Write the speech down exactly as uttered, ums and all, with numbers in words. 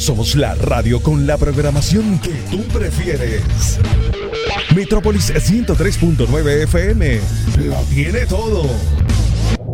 Somos la radio con la programación que tú prefieres. Metrópolis ciento tres punto nueve F M lo tiene todo.